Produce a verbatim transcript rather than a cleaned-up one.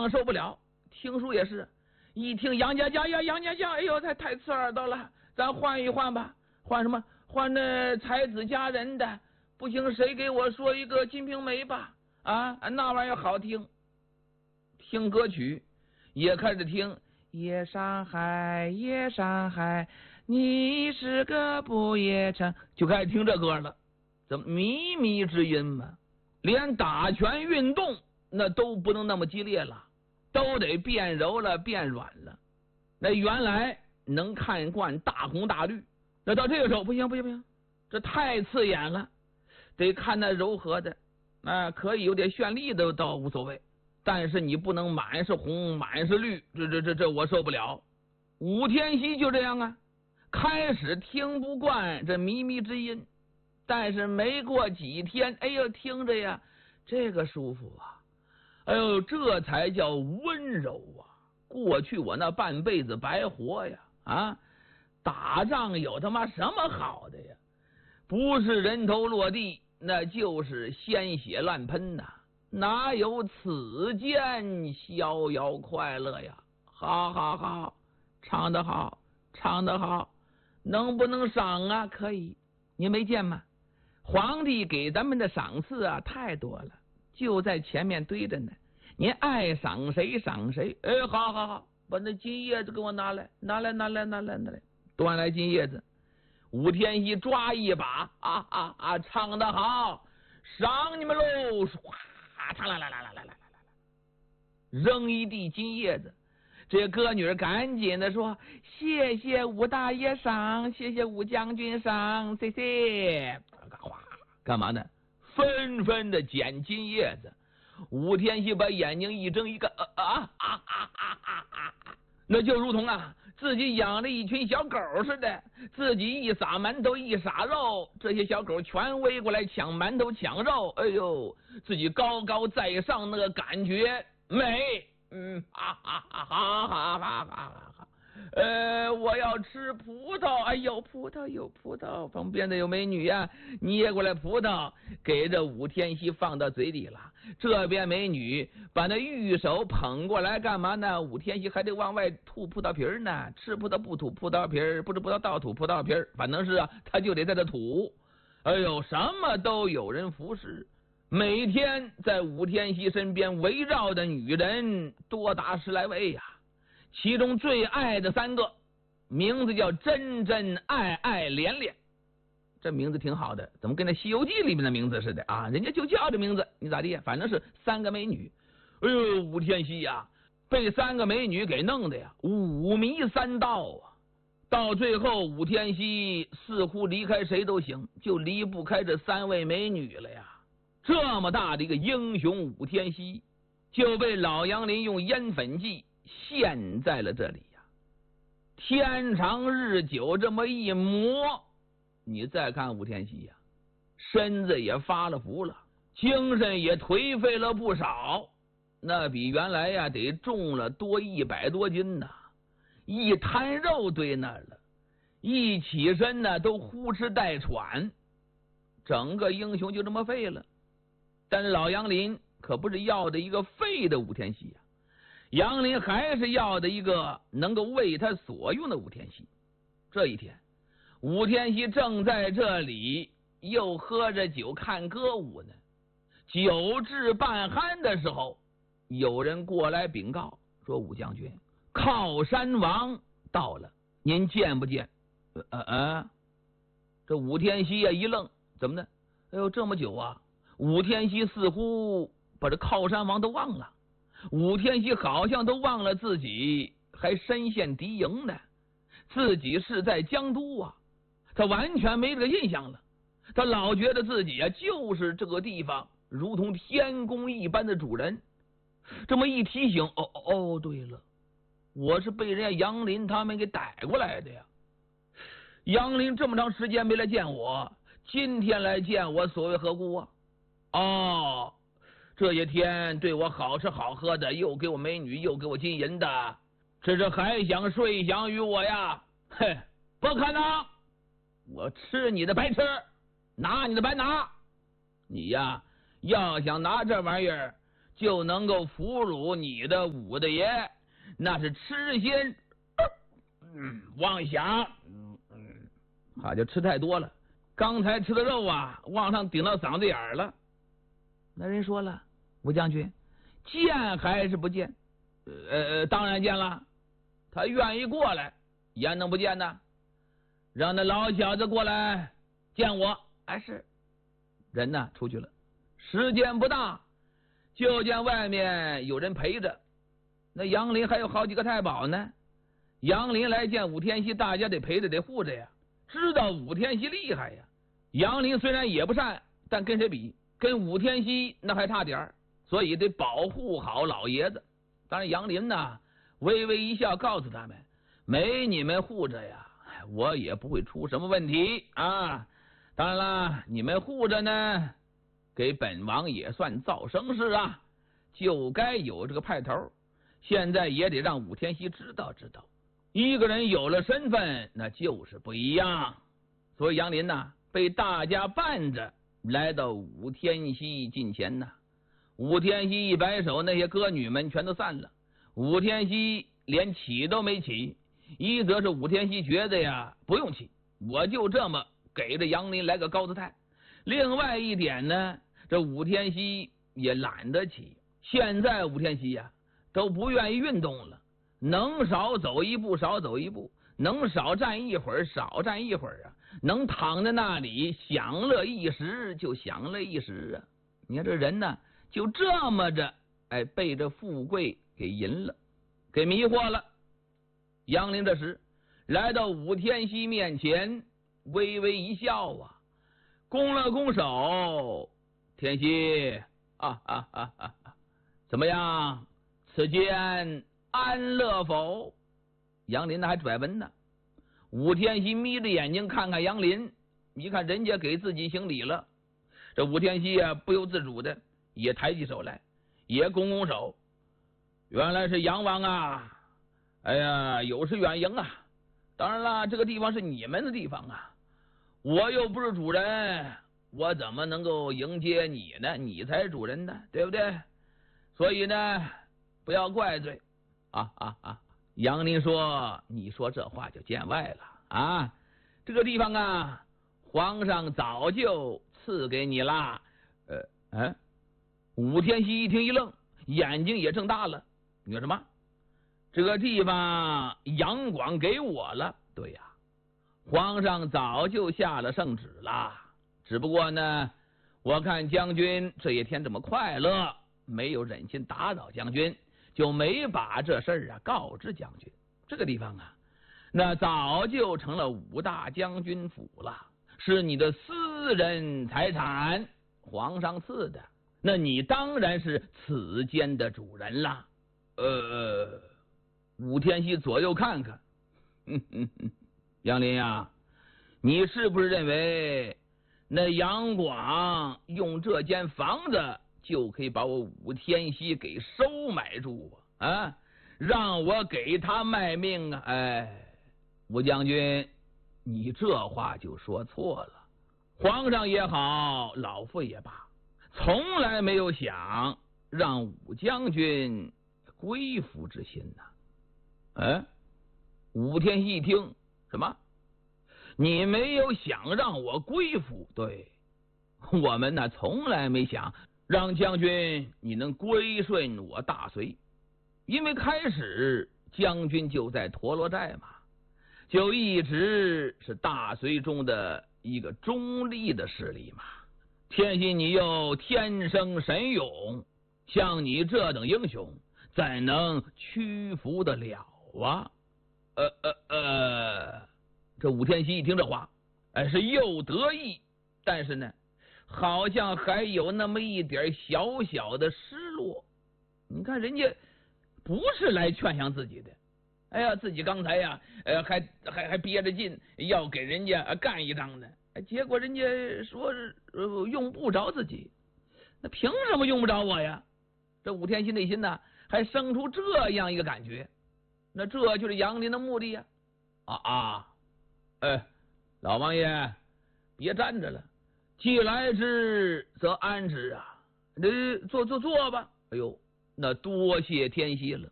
唱受不了，听书也是，一听杨家将呀，杨家将，哎呦，太太刺耳朵了，咱换一换吧，换什么？换那才子佳人的，不行，谁给我说一个《金瓶梅》吧？啊，那玩意儿好听。听歌曲也开始听，夜上海，夜上海，你是个不夜城，就开始听这歌了。怎么靡靡之音嘛？连打拳运动那都不能那么激烈了，都得变柔了，变软了。那原来能看惯大红大绿，那到这个时候不行不行不行，这太刺眼了，得看那柔和的，啊，可以有点绚丽的倒无所谓，但是你不能满是红满是绿，这这这这我受不了。武天锡就这样啊，开始听不惯这靡靡之音，但是没过几天，哎呦，听着呀，这个舒服啊，哎呦，这才叫温柔啊！过去我那半辈子白活呀，啊，打仗有他妈什么好的呀？不是人头落地，那就是鲜血乱喷呐，哪有此间逍遥快乐呀？好好好，唱得好，唱得好，能不能赏啊？可以，你没见吗？皇帝给咱们的赏赐啊太多了，就在前面堆着呢，您爱赏谁赏谁。哎，好好好，把那金叶子给我拿来，拿来拿来拿来拿来，端来金叶子。武天锡抓一把，啊啊啊，唱得好，赏你们喽！唰，唱来来来来来来来来，扔一地金叶子。这歌女赶紧的说：“谢谢武大爷赏，谢谢武将军赏，谢谢。”哗，干嘛呢？纷纷的捡金叶子。武天锡把眼睛一睁一看，啊啊啊啊啊啊！那就如同啊，自己养了一群小狗似的，自己一撒馒头一撒肉，这些小狗全围过来抢馒头抢肉，哎呦，自己高高在上，那个感觉美。嗯，哈哈哈哈哈哈哈哈！呃，我要吃葡萄，哎呦，葡萄有葡萄，旁边的有美女呀、啊，捏过来葡萄，给这武天锡放到嘴里了。这边美女把那玉手捧过来，干嘛呢？武天锡还得往外吐葡萄皮儿呢，吃葡萄不吐葡萄皮儿，不吃葡萄倒吐葡萄皮儿，反正是啊，他就得在这吐。哎呦，什么都有人服侍。每天在武天锡身边围绕的女人多达十来位呀、啊，其中最爱的三个，名字叫真真爱爱连连，这名字挺好的，怎么跟那《西游记》里面的名字似的啊？人家就叫这名字，你咋地？反正是三个美女。哎呦，武天锡呀、啊，被三个美女给弄的呀，五迷三道啊！到最后，武天锡似乎离开谁都行，就离不开这三位美女了呀。这么大的一个英雄武天锡，就被老杨林用烟粉剂陷在了这里呀。天长日久，这么一磨，你再看武天锡呀，身子也发了福了，精神也颓废了不少，那比原来呀得重了多一百多斤呐，一滩肉堆那儿了，一起身呢都呼哧带喘，整个英雄就这么废了。但是老杨林可不是要的一个废的武天锡呀、啊，杨林还是要的一个能够为他所用的武天锡。这一天，武天锡正在这里又喝着酒看歌舞呢，酒至半酣的时候，有人过来禀告说：“武将军，靠山王到了，您见不见？”呃呃，这武天锡呀一愣，怎么的？哎呦，这么久啊！武天锡似乎把这靠山王都忘了，武天锡好像都忘了自己还身陷敌营呢，自己是在江都啊，他完全没这个印象了。他老觉得自己啊就是这个地方如同天宫一般的主人。这么一提醒，哦哦，对了，我是被人家杨林他们给逮过来的呀。杨林这么长时间没来见我，今天来见我，所谓何故啊？哦，这些天对我好吃好喝的，又给我美女，又给我金银的，这是还想睡享于我呀？嘿，不可能！我吃你的白吃，拿你的白拿。你呀，要想拿这玩意儿， 就能够俘虏你的武大爷，那是痴心、呃嗯、妄想。嗯嗯，好像吃太多了，刚才吃的肉啊，往上顶到嗓子眼儿了。那人说了，吴将军，见还是不见？呃，当然见了。他愿意过来，也能不见呢？让那老小子过来见我。哎，是。人呢出去了，时间不大，就见外面有人陪着。那杨林还有好几个太保呢。杨林来见武天锡，大家得陪着，得护着呀。知道武天锡厉害呀。杨林虽然也不善，但跟谁比？跟武天锡那还差点儿，所以得保护好老爷子。当然，杨林呢微微一笑，告诉他们：没你们护着呀，我也不会出什么问题啊。当然了，你们护着呢，给本王也算造声势啊，就该有这个派头。现在也得让武天锡知道知道，一个人有了身份，那就是不一样。所以杨林呢，被大家伴着来到武天锡近前呢。武天锡一摆手，那些歌女们全都散了。武天锡连起都没起，一则是武天锡觉得呀，不用起，我就这么给这杨林来个高姿态。另外一点呢，这武天锡也懒得起。现在武天锡呀都不愿意运动了，能少走一步少走一步，能少站一会儿少站一会儿啊，能躺在那里享乐一时就享乐一时啊。你看这人呢，就这么着，哎，被这富贵给淫了，给迷惑了。杨林这时来到武天锡面前，微微一笑啊，拱了拱手：“天锡啊啊啊啊，怎么样？此间安乐否？”杨林呢还拽文呢。武天锡眯着眼睛看看杨林，一看人家给自己行礼了，这武天锡啊不由自主的也抬起手来，也拱拱手。原来是杨王啊，哎呀，有失远迎啊。当然了，这个地方是你们的地方啊，我又不是主人，我怎么能够迎接你呢？你才是主人呢，对不对？所以呢，不要怪罪啊啊啊！杨林说：“你说这话就见外了啊！这个地方啊，皇上早就赐给你啦。”呃，嗯，武天锡一听一愣，眼睛也睁大了。你说什么？这个地方杨广给我了？对呀，皇上早就下了圣旨了。只不过呢，我看将军这些天这么快乐，没有忍心打扰将军，就没把这事儿啊告知将军。这个地方啊，那早就成了武大将军府了，是你的私人财产，皇上赐的，那你当然是此间的主人啦。呃，武天锡左右看看，哼哼哼，杨林呀，你是不是认为那杨广用这间房子就可以把我武天锡给收买住啊？啊，让我给他卖命啊！哎，武将军，你这话就说错了。皇上也好，老夫也罢，从来没有想让武将军归附之心呐。哎，武天锡一听，什么？你没有想让我归附？对，我们呢从来没想让将军你能归顺我大隋，因为开始将军就在陀罗寨嘛，就一直是大隋中的一个中立的势力嘛。天锡你又天生神勇，像你这等英雄怎能屈服得了啊？呃呃呃，这武天锡一听这话，哎，是又得意，但是呢，好像还有那么一点小小的失落。你看人家不是来劝降自己的，哎呀，自己刚才呀，呃，还还还憋着劲要给人家干一仗呢，结果人家说是、呃、用不着自己，那凭什么用不着我呀？这武天锡内心呢，还生出这样一个感觉，那这就是杨林的目的呀！啊啊，哎，老王爷，别站着了，既来之则安之啊！这坐坐坐吧， 哎呦，那多谢天谢了。